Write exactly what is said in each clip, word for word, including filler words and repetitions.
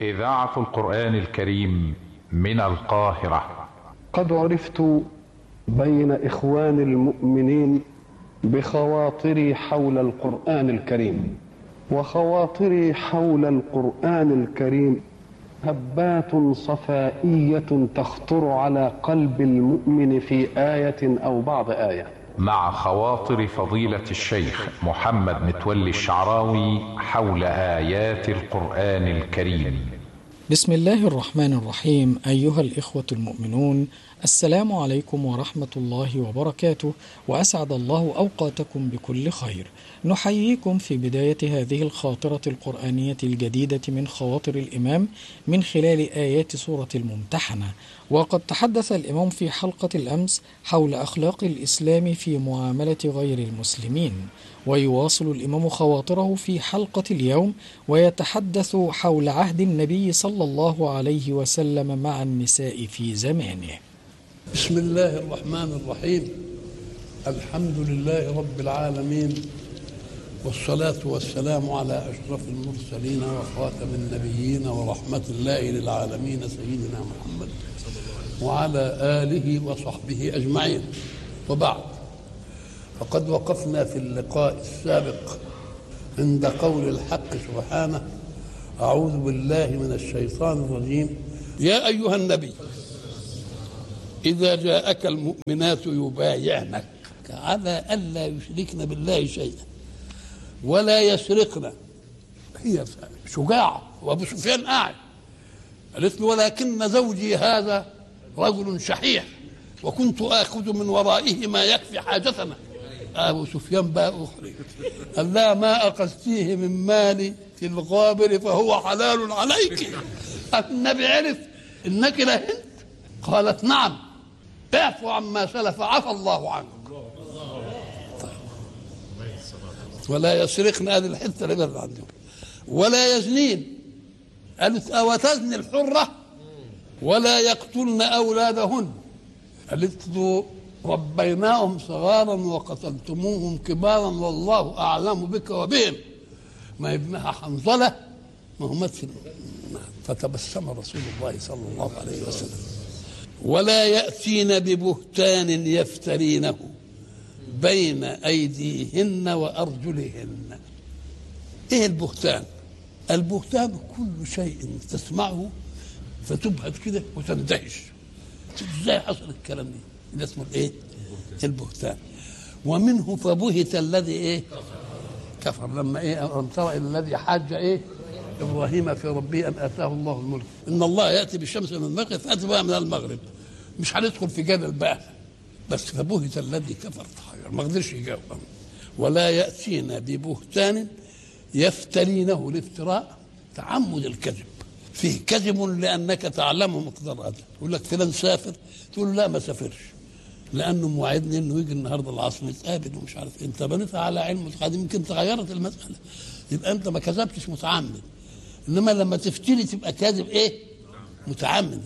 إذاعة القرآن الكريم من القاهرة. قد عرفت بين إخوان المؤمنين بخواطري حول القرآن الكريم، وخواطري حول القرآن الكريم هبات صفائية تخطر على قلب المؤمن في آية أو بعض آية، مع خواطر فضيلة الشيخ محمد متولي الشعراوي حول آيات القرآن الكريم. بسم الله الرحمن الرحيم. أيها الإخوة المؤمنون، السلام عليكم ورحمة الله وبركاته، وأسعد الله أوقاتكم بكل خير. نحييكم في بداية هذه الخاطرة القرآنية الجديدة من خواطر الإمام من خلال آيات سورة الممتحنة. وقد تحدث الإمام في حلقة الأمس حول أخلاق الإسلام في معاملة غير المسلمين، ويواصل الإمام خواطره في حلقة اليوم ويتحدث حول عهد النبي صلى الله عليه وسلم مع النساء في زمانه. بسم الله الرحمن الرحيم. الحمد لله رب العالمين، والصلاة والسلام على أشرف المرسلين وخاتم النبيين ورحمة الله للعالمين سيدنا محمد وعلى آله وصحبه أجمعين. وبعد، فقد وقفنا في اللقاء السابق عند قول الحق سبحانه: أعوذ بالله من الشيطان الرجيم، يا أيها النبي إذا جاءك المؤمنات يبايعنك على ألا يشركن بالله شيئا ولا يسرقن. هي شجاعة، وأبو سفيان قاعد، قالت له: ولكن زوجي هذا رجل شحيح وكنت آخذ من ورائه ما يكفي حاجتنا. أبو سفيان بقى أخرج، قال: لا، ما أخذتيه من مالي في الغابر فهو حلال عليك. النبي عرف إنك لهنت. قالت: نعم، اعفو عما سلف عفى الله عنك. ولا يسرقن، هذه الحته اللي بره عندهم. ولا يزنين، قالت: أو تزني الحرة ولا يقتلن أولادهن. قالت له: ربيناهم صغارا وقتلتموهم كبارا والله أعلم بك وبهم. ما ابنها حنظلة ما هو مات. فتبسم رسول الله صلى الله عليه وسلم. ولا يأتين ببهتان يفترينه بين أيديهن وأرجلهن. إيه البهتان؟ البهتان كل شيء تسمعه فتبهت كده وتندهش. ازاي حصل الكلام ده؟ ده اسمه الايه؟ البهتان. ومنه فبهت الذي ايه؟ كفر. لما ايه؟ ألم ترى الى الذي حاج ايه؟ ابراهيم في ربه ان اتاه الله الملك. ان الله ياتي بالشمس من المغرب فاتي بها من المغرب. مش هندخل في جدل بقى، بس فبهت الذي كفر تحير، ما قدرش يجاوب. ولا ياتين ببهتان يفترينه. الافتراء تعمد الكذب، فيه كذب لانك تعلم مقدار هذا. يقول لك فلان سافر، تقول لا ما سافرش لانه موعدني انه يجي النهارده العصر نتقابل ومش عارف. انت بنيتها على علم متقدم، يمكن تغيرت المساله، يبقى انت ما كذبتش متعمد. انما لما تفتري تبقى كاذب ايه؟ متعمد.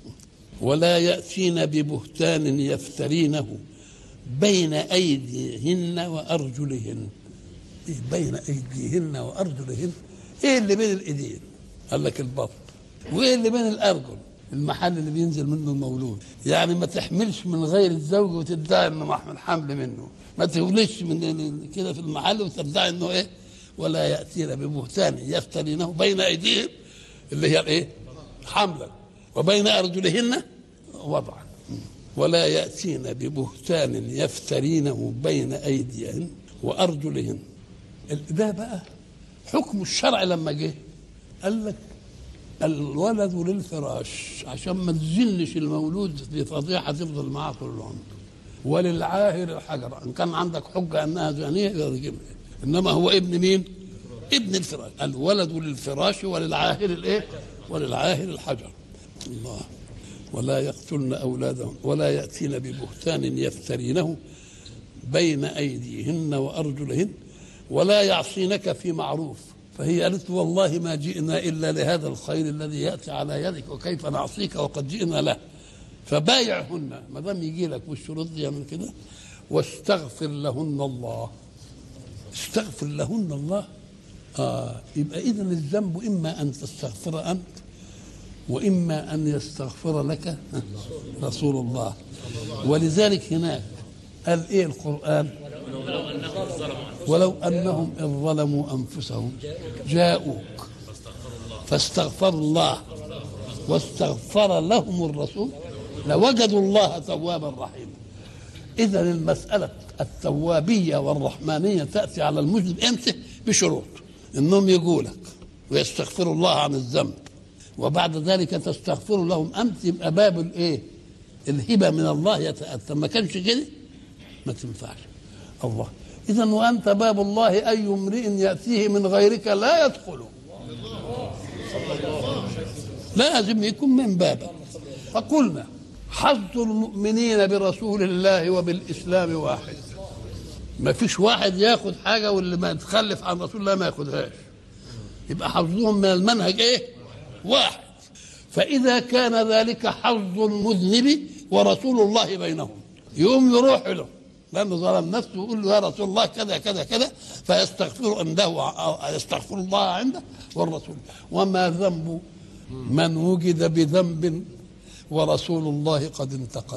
ولا يأتين ببهتان يفترينه بين أيديهن وأرجلهن. إيه بين أيديهن وأرجلهن؟ إيه اللي بين الإيدين؟ قال لك البطن. وإيه اللي بين الأرجل؟ المحل اللي بينزل منه المولود. يعني ما تحملش من غير الزوج وتدعي إنه محمل حمل منه، ما تولدش من كده في المحل وتدعي إنه إيه؟ ولا يأتين ببهتان يفترينه بين أيديهم اللي هي الإيه؟ حملا، وبين أرجلهن وضعا. ولا يأتين ببهتان يفترينه بين أيديهن وأرجلهن. ده بقى حكم الشرع لما جه قال لك الولد للفراش عشان ما تزنش المولود في فضيحة تفضل معاه طول العمر. وللعاهر الحجر، إن كان عندك حجة أنها زانية يجيبها، إنما هو ابن مين؟ ابن الفراش. الولد للفراش وللعاهر الإيه؟ وللعاهر الحجر. الله. ولا يقتلن أولادهم ولا يأتين ببهتان يفترينه بين أيديهن وأرجلهن ولا يعصينك في معروف. فهي قالت: والله ما جئنا إلا لهذا الخير الذي يأتي على يدك وكيف نعصيك وقد جئنا له. فبايعهن ما دام يجي لك والشروط دي من كده، واستغفر لهن الله. استغفر لهن الله آه يبقى إذن الذنب إما أن تستغفر أنت وإما أن يستغفر لك رسول الله. ولذلك هناك قال إيه القرآن؟ ولو أنهم إذ ظلموا أنفسهم جاءوك فاستغفروا الله واستغفر لهم الرسول لوجدوا الله توابا رحيما. إذا المسألة التوابية والرحمانية تأتي على المذنب امتى؟ بشروط، إنهم يقولك ويستغفروا الله عن الذنب، وبعد ذلك تستغفر لهم أنت، يبقى باب الإيه؟ الهبة من الله يتأتى. ما كانش كده ما تنفعش الله. إذا وأنت باب الله أي امرئ يأتيه من غيرك لا يدخله، لازم يكون من بابك. فقلنا حظ المؤمنين برسول الله وبالإسلام واحد، ما فيش واحد ياخد حاجة واللي ما يتخلف عن رسول الله ما ياخدهاش، يبقى حظهم من المنهج ايه؟ واحد. فإذا كان ذلك حظ المذنب ورسول الله بينهم، يوم يروح له لأنه ظلم نفسه ويقول له يا رسول الله كذا كذا كذا، فيستغفر عنده، يستغفر الله عنده والرسول. وما ذنب من وجد بذنب ورسول الله قد انتقل.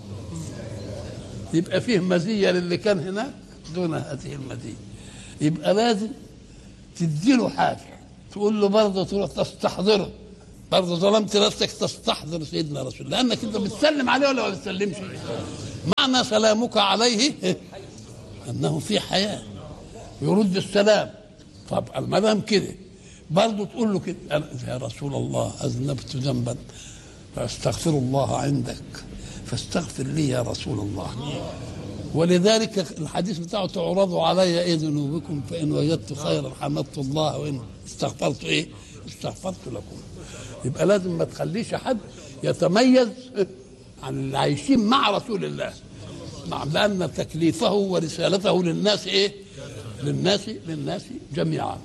يبقى فيه مزية للي كان هناك دون هذه المزية. يبقى لازم تديله حاجة، تقول له برضه تروح تستحضره، برضه ظلمت نفسك تستحضر سيدنا رسول الله، لأنك أنت بتسلم عليه ولا ما بتسلمش. معنى سلامك عليه أنه في حياة يرد السلام. طب ما دام كده برضه تقول له كده يا رسول الله أذنبت ذنبا فاستغفر الله عندك فاستغفر لي يا رسول الله. ولذلك الحديث بتاعه تعرضوا علي ايه ذنوبكم فان وجدت خيرا حمدت الله وان استغفرت ايه استغفرت لكم. يبقى لازم ما تخليش حد يتميز عن اللي عايشين مع رسول الله، نعم، لان تكليفه ورسالته للناس ايه؟ للناس للناس جميعا.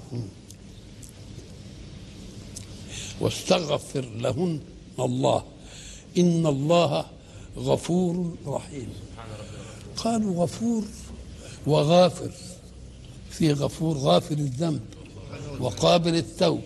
واستغفر لهن الله إن الله غفور رحيم. قالوا غفور وغافر، في غفور غافر الذنب وقابل التوب،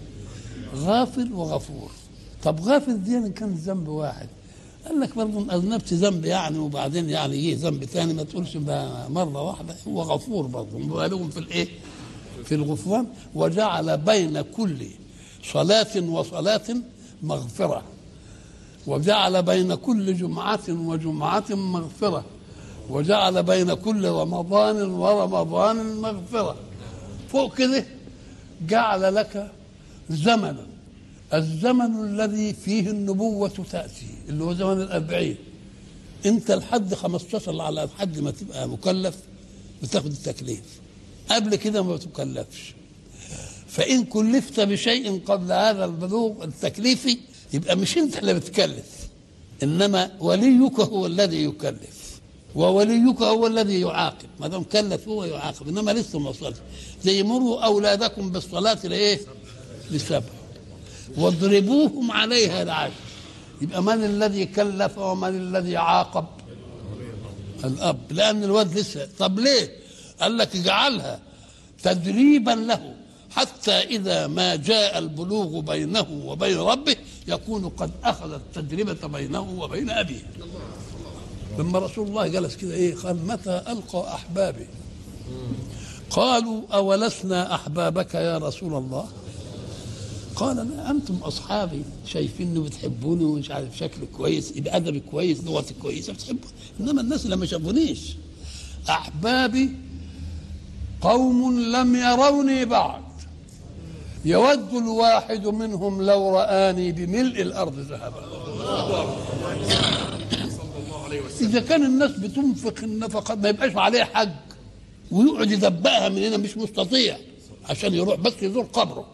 غافر وغفور. طب غافر دي إن كان ذنب واحد، قال لك برضه أذنبت ذنب يعني وبعدين يعني إيه ذنب ثاني، ما تقولش مرة واحدة. هو غفور برضه مبالغ في الإيه؟ في الغفران. وجعل بين كل صلاة وصلاة مغفرة، وجعل بين كل جمعة وجمعة مغفرة، وجعل بين كل رمضان ورمضان مغفرة. فوق كده جعل لك زمنا، الزمن الذي فيه النبوة تأتي اللي هو زمن الأربعين. أنت لحد خمستاشر على لحد ما تبقى مكلف بتاخد التكليف، قبل كده ما تكلفش. فإن كلفت بشيء قبل هذا البلوغ التكليفي يبقى مش أنت اللي بتكلف، إنما وليك هو الذي يكلف، ووليك هو الذي يعاقب. ما دام كلف هو يعاقب، إنما لسه ما وصلش. زي مروا أولادكم بالصلاة لإيه؟ لسبع واضربوهم عليها لعشر. يبقى من الذي كلف ومن الذي عاقب؟ الأب، لأن الولد لسه. طب ليه؟ قال لك اجعلها تدريبا له حتى إذا ما جاء البلوغ بينه وبين ربه يكون قد أخذ التجربة بينه وبين أبيه. لما رسول الله جلس كده إيه قال متى ألقى أحبابي؟ قالوا أولسنا أحبابك يا رسول الله؟ قال لا، أنتم أصحابي، شايفيني بتحبوني ومش عارف شكلي كويس، يبقى أدبي كويس، لغتي كويسة، بتحبوني. إنما الناس اللي ما شافونيش أحبابي قوم لم يروني بعد، يود الواحد منهم لو رآني بملء الأرض ذهبا. إذا كان الناس بتنفق النفقات ما يبقاش عليه حج ويقعد يدبقها من هنا مش مستطيع عشان يروح بس يزور قبره.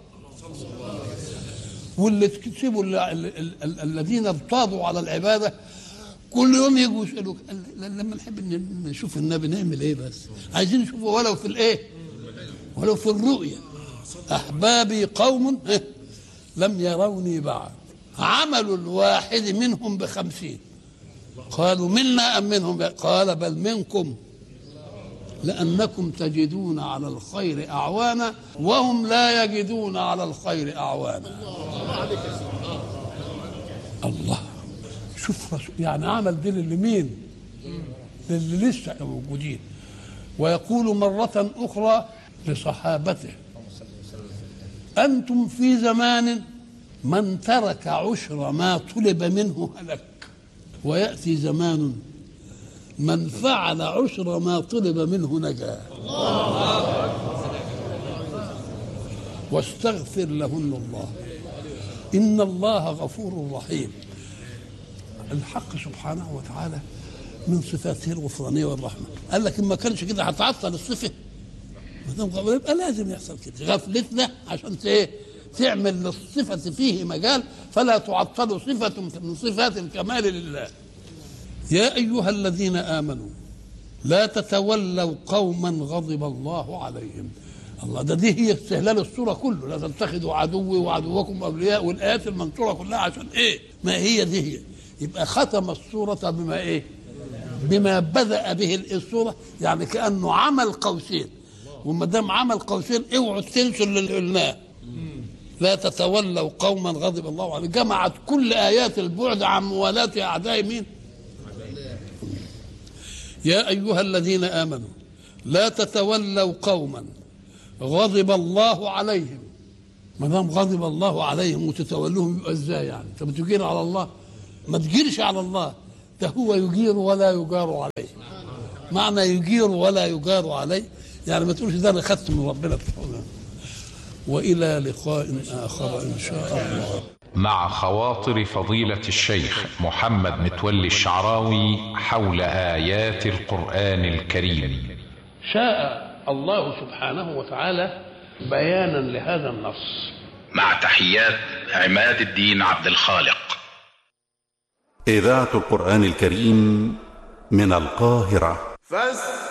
واللي تكسبوا الذين ارتاضوا على العبادة كل يوم يجوا يسألوك لما نحب نشوف النبي نعمل ايه، بس عايزين نشوفه ولو في الايه، ولو في الرؤيا. أحبابي قوم لم يروني بعد، عمل الواحد منهم بخمسين. قالوا منا أم منهم؟ قال بل منكم. لأنكم تجدون على الخير أعوانا وهم لا يجدون على الخير أعوانا. الله، شوف يعني عمل دين لمين؟ للي لسه موجودين. ويقول مرة أخرى لصحابته: أنتم في زمان من ترك عشر ما طلب منه هلك، ويأتي زمان من فعل عشر ما طلب منه نجا. واستغفر لهن الله إن الله غفور رحيم. الحق سبحانه وتعالى من صفاته الغفرانية والرحمة. قال لك إن ما كانش كده هتعطل الصفة، يبقى لازم يحصل كده غفلتنا عشان ايه؟ تعمل للصفة فيه مجال فلا تعطل صفة من صفات الكمال لله. يا أيها الذين آمنوا لا تتولوا قوما غضب الله عليهم. الله، ده دي هي استهلال السورة كله. لا تتخذوا عدوي وعدوكم أولياء، والآيات المنصورة كلها عشان إيه؟ ما هي دي هي. يبقى ختم السورة بما إيه؟ بما بدأ به السورة، يعني كأنه عمل قوسين، وما دام عمل قوسين اوعوا تنسوا اللي قلناه. لا تتولوا قوما غضب الله عليهم، جمعت كل آيات البعد عن موالاة أعداء مين؟ يا أيها الذين آمنوا لا تتولوا قوما غضب الله عليهم. ما دام غضب الله عليهم وتتولوهم يبقى ازاي يعني؟ انت بتجير على الله؟ ما تجيرش على الله، ده هو يجير ولا يجار عليه. معنى يجير ولا يجار عليه يعني ما تقولش ده انا خدت من ربنا. والى لقاء اخر ان شاء الله. مع خواطر فضيلة الشيخ محمد متولي الشعراوي حول آيات القرآن الكريم. شاء الله سبحانه وتعالى بيانا لهذا النص. مع تحيات عماد الدين عبد الخالق. إذاعة القرآن الكريم من القاهرة.